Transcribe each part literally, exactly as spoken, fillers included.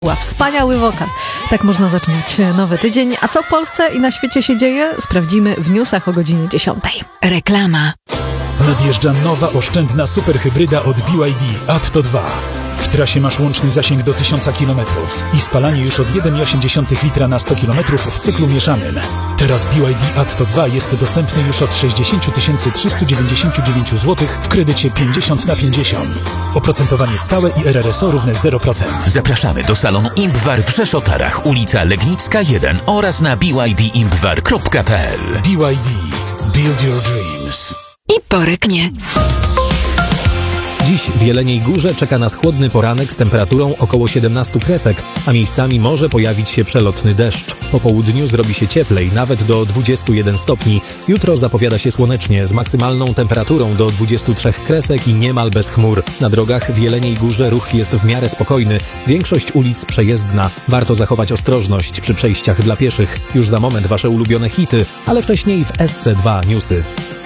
Wspaniały wokal. Tak można zaczynać nowy tydzień. A co w Polsce i na świecie się dzieje? Sprawdzimy w newsach o godzinie dziesiątej. Reklama. Nadjeżdża nowa oszczędna superhybryda od B Y D Atto dwa. W trasie masz łączny zasięg do tysiąc kilometrów i spalanie już od jeden przecinek osiem litra na sto kilometrów w cyklu mieszanym. Teraz B Y D Atto dwa jest dostępny już od sześćdziesiąt tysięcy trzysta dziewięćdziesiąt dziewięć złotych w kredycie pięćdziesiąt na pięćdziesiąt. Oprocentowanie stałe i R R S O równe zero procent. Zapraszamy do salonu Impwar w Rzeszotarach, ulica Legnicka jeden oraz na b y d impwar kropka p l. B Y D. Build your dreams. I poreknie. Dziś w Jeleniej Górze czeka nas chłodny poranek z temperaturą około siedemnaście kresek, a miejscami może pojawić się przelotny deszcz. Po południu zrobi się cieplej, nawet do dwudziestu jeden stopni. Jutro zapowiada się słonecznie, z maksymalną temperaturą do dwudziestu trzech kresek i niemal bez chmur. Na drogach w Jeleniej Górze ruch jest w miarę spokojny, większość ulic przejezdna. Warto zachować ostrożność przy przejściach dla pieszych. Już za moment wasze ulubione hity, ale wcześniej w S C dwa newsy.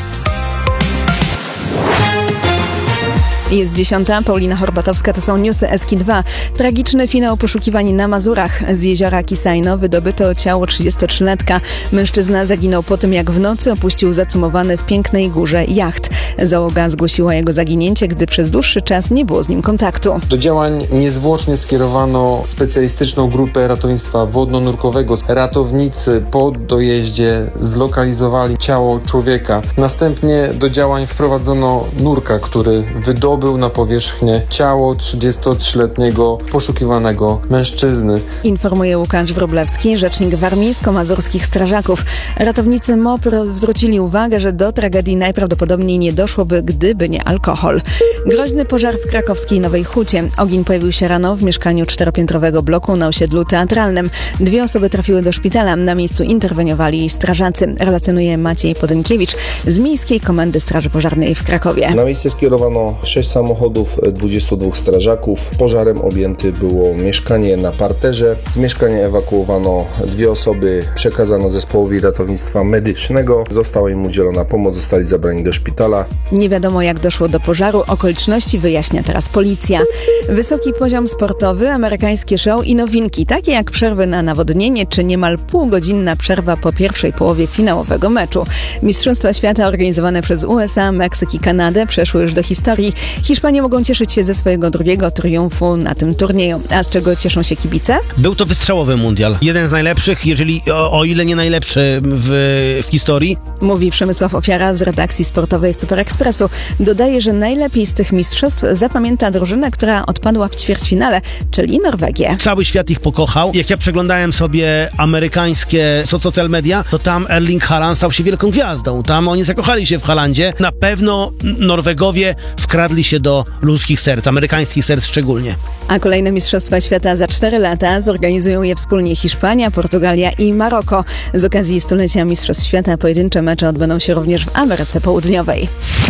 Jest dziesiąta, Paulina Horbatowska, to są newsy S K dwa. Tragiczny finał poszukiwań na Mazurach. Z jeziora Kisajno wydobyto ciało trzydziestotrzylatka. Mężczyzna zaginął po tym, jak w nocy opuścił zacumowany w Pięknej Górze jacht. Załoga zgłosiła jego zaginięcie, gdy przez dłuższy czas nie było z nim kontaktu. Do działań niezwłocznie skierowano specjalistyczną grupę ratownictwa wodno-nurkowego. Ratownicy po dojeździe zlokalizowali ciało człowieka. Następnie do działań wprowadzono nurka, który wydobył był na powierzchnię ciało trzydziestotrzyletniego poszukiwanego mężczyzny. Informuje Łukasz Wróblewski, rzecznik warmińsko-mazurskich strażaków. Ratownicy M O P R zwrócili uwagę, że do tragedii najprawdopodobniej nie doszłoby, gdyby nie alkohol. Groźny pożar w krakowskiej Nowej Hucie. Ogień pojawił się rano w mieszkaniu czteropiętrowego bloku na osiedlu Teatralnym. Dwie osoby trafiły do szpitala. Na miejscu interweniowali strażacy. Relacjonuje Maciej Podynkiewicz z Miejskiej Komendy Straży Pożarnej w Krakowie. Na miejsce skierowano sześć samochodów, dwudziestu dwóch strażaków. Pożarem objęte było mieszkanie na parterze. Z mieszkania ewakuowano dwie osoby, przekazano zespołowi ratownictwa medycznego. Została im udzielona pomoc, zostali zabrani do szpitala. Nie wiadomo, jak doszło do pożaru. Okoliczności wyjaśnia teraz policja. Wysoki poziom sportowy, amerykańskie show i nowinki, takie jak przerwy na nawodnienie czy niemal półgodzinna przerwa po pierwszej połowie finałowego meczu. Mistrzostwa świata organizowane przez U S A, Meksyk i Kanadę przeszły już do historii. Hiszpanie mogą cieszyć się ze swojego drugiego triumfu na tym turnieju. A z czego cieszą się kibice? Był to wystrzałowy mundial. Jeden z najlepszych, jeżeli o, o ile nie najlepszy w, w historii. Mówi Przemysław Ofiara z redakcji sportowej Super Expressu. Dodaje, że najlepiej z tych mistrzostw zapamięta drużynę, która odpadła w ćwierćfinale, czyli Norwegię. Cały świat ich pokochał. Jak ja przeglądałem sobie amerykańskie social media, to tam Erling Haaland stał się wielką gwiazdą. Tam oni zakochali się w Haalandzie. Na pewno Norwegowie wkradli się do ludzkich serc, amerykańskich serc szczególnie. A kolejne Mistrzostwa Świata za cztery lata zorganizują je wspólnie Hiszpania, Portugalia i Maroko. Z okazji stulecia Mistrzostw Świata pojedyncze mecze odbędą się również w Ameryce Południowej.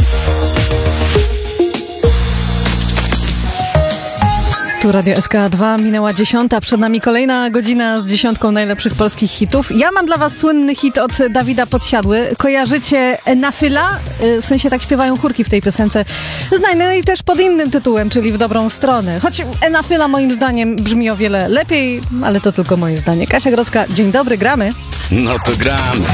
Tu Radio S K dwa, minęła dziesiąta, przed nami kolejna godzina z dziesiątką najlepszych polskich hitów. Ja mam dla was słynny hit od Dawida Podsiadły. Kojarzycie Enafyla? W sensie tak śpiewają chórki w tej piosence. Znajdę i też pod innym tytułem, czyli W dobrą stronę. Choć Enafyla moim zdaniem brzmi o wiele lepiej, ale to tylko moje zdanie. Kasia Grodzka, dzień dobry, gramy. No to gramy.